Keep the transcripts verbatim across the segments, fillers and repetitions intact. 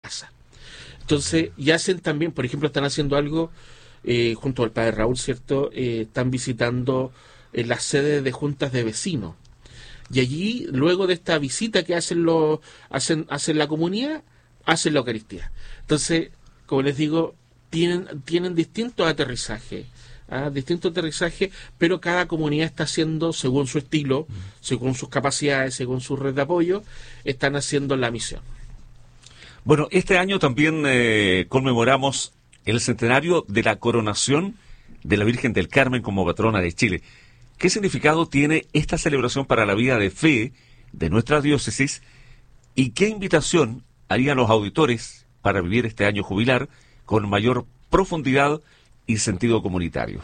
casa. Entonces, y hacen también, por ejemplo, están haciendo algo eh, junto al padre Raúl, ¿cierto? Eh, están visitando eh, las sedes de juntas de vecinos. Y allí, luego de esta visita que hacen los hacen, hacen la comunidad, hacen la Eucaristía. Entonces, como les digo, tienen, tienen distintos aterrizajes, ¿ah? distintos aterrizajes, pero cada comunidad está haciendo, según su estilo, mm. según sus capacidades, según su red de apoyo, están haciendo la misión. Bueno, este año también eh, conmemoramos el centenario de la coronación de la Virgen del Carmen como patrona de Chile. ¿Qué significado tiene esta celebración para la vida de fe de nuestra diócesis y qué invitación harían los auditores para vivir este año jubilar con mayor profundidad y sentido comunitario?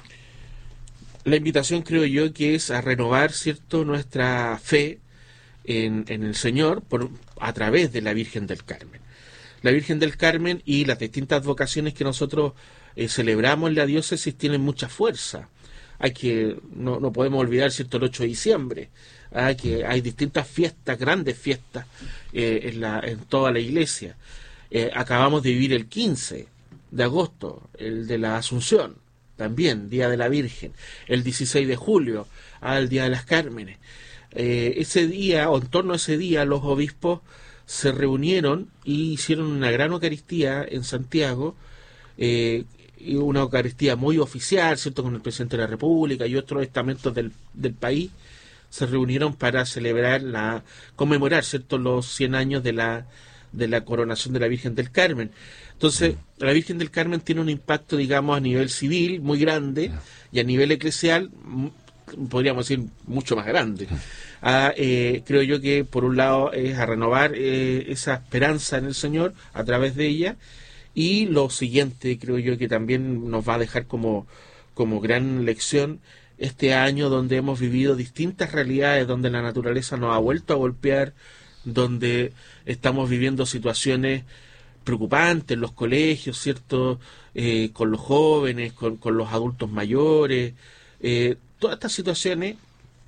La invitación, creo yo, que es a renovar, ¿cierto?, nuestra fe en, en el Señor por, a través de la Virgen del Carmen. La Virgen del Carmen y las distintas vocaciones que nosotros eh, celebramos en la diócesis tienen mucha fuerza. Hay que, no, no podemos olvidar, ¿cierto?, el ocho de diciembre, ¿ah? que hay distintas fiestas, grandes fiestas eh, en, la, en toda la iglesia. Eh, acabamos de vivir el quince de agosto, el de la Asunción, también, Día de la Virgen. El dieciséis de julio, ¿ah? el Día de las Cármenes. Eh, ese día, o en torno a ese día, los obispos se reunieron y hicieron una gran Eucaristía en Santiago, eh, una Eucaristía muy oficial, ¿cierto?, con el presidente de la República y otros estamentos del, del país, se reunieron para celebrar, la conmemorar, ¿cierto?, los cien años de la, de la coronación de la Virgen del Carmen. Entonces, la Virgen del Carmen tiene un impacto, digamos, a nivel civil muy grande y a nivel eclesial, podríamos decir, mucho más grande. Ah, eh, creo yo que por un lado es a renovar eh, esa esperanza en el Señor a través de ella, y lo siguiente creo yo que también nos va a dejar como, como gran lección este año donde hemos vivido distintas realidades, donde la naturaleza nos ha vuelto a golpear, donde estamos viviendo situaciones preocupantes en los colegios, ¿cierto?, eh, con los jóvenes, con, con los adultos mayores, eh, todas estas situaciones.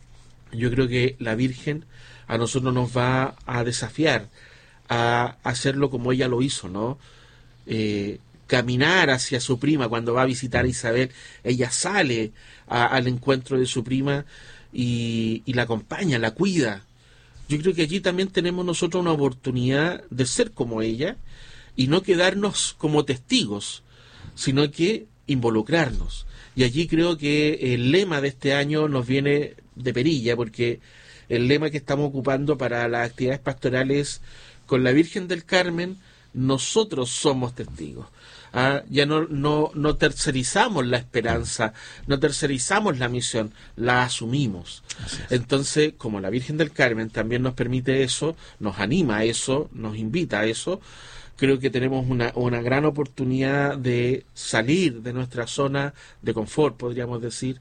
Yo creo que la Virgen a nosotros nos va a desafiar a hacerlo como ella lo hizo, ¿no? Eh, caminar hacia su prima cuando va a visitar a Isabel. Ella sale a, al encuentro de su prima y, y la acompaña, la cuida. Yo creo que allí también tenemos nosotros una oportunidad de ser como ella y no quedarnos como testigos, sino que involucrarnos. Y allí creo que el lema de este año nos viene de perilla, porque el lema que estamos ocupando para las actividades pastorales con la Virgen del Carmen, nosotros somos testigos. Ah, ya no, no, no tercerizamos la esperanza, no tercerizamos la misión, la asumimos. Entonces, como la Virgen del Carmen también nos permite eso, nos anima a eso, nos invita a eso, creo que tenemos una, una gran oportunidad de salir de nuestra zona de confort, podríamos decir,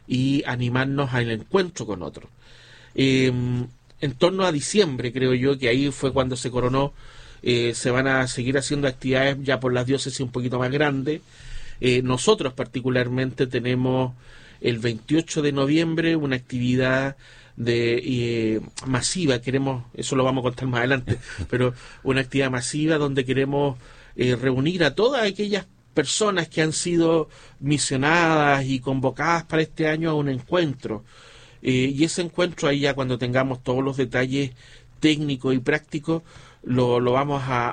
y animarnos al encuentro con otros. Eh, en torno a diciembre, creo yo, que ahí fue cuando se coronó, eh, se van a seguir haciendo actividades ya por las diócesis un poquito más grandes. Eh, nosotros particularmente tenemos el veintiocho de noviembre una actividad de eh, masiva, queremos, eso lo vamos a contar más adelante, pero una actividad masiva donde queremos eh, reunir a todas aquellas personas que han sido misionadas y convocadas para este año a un encuentro. Eh, y ese encuentro, ahí ya cuando tengamos todos los detalles técnicos y prácticos, lo, lo vamos a,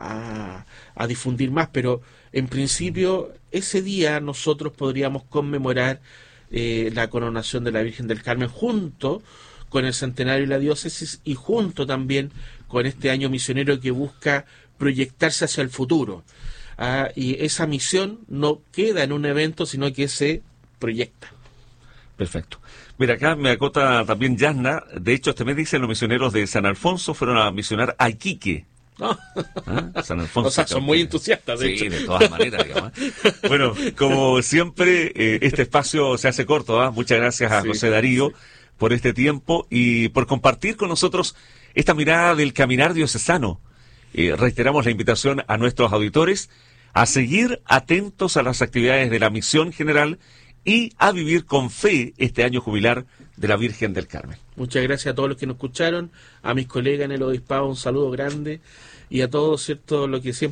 a, a, a difundir más, pero en principio ese día nosotros podríamos conmemorar eh, la coronación de la Virgen del Carmen junto con el centenario de la diócesis y junto también con este año misionero que busca proyectarse hacia el futuro. Ah, y esa misión no queda en un evento, sino que se proyecta. Perfecto. Mira, acá me acota también Yasna. De hecho, este mes dicen los misioneros de San Alfonso fueron a misionar a Iquique. ¿No? ¿Ah? San Alfonso. O sea, son muy entusiastas, de sí, hecho. de todas maneras, digamos. Bueno, como siempre, eh, este espacio se hace corto. ¿eh? Muchas gracias a sí, José Darío sí. por este tiempo y por compartir con nosotros esta mirada del caminar diocesano. Eh, reiteramos la invitación a nuestros auditores a seguir atentos a las actividades de la misión general y a vivir con fe este año jubilar de la Virgen del Carmen. Muchas gracias a todos los que nos escucharon, a mis colegas en el obispado un saludo grande y a todos, ¿cierto?, lo que siempre